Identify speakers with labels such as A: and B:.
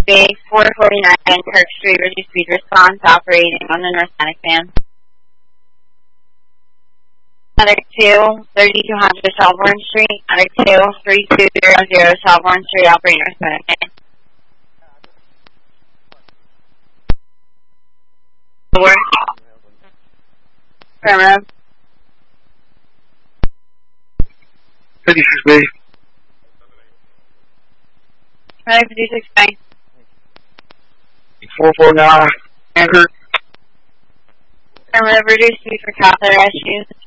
A: Bay 449 Kirk Street, reduced speed response operating on the North Atlantic band. Another 2, 3200 Shelbourne Street. Another 2, 3200 Shelbourne Street, operating North Atlantic band. Affirmative.
B: 56 Bay.
A: 56 Bay.
B: 449 Anchor.
A: Affirmative, reduced speed for catheter issues.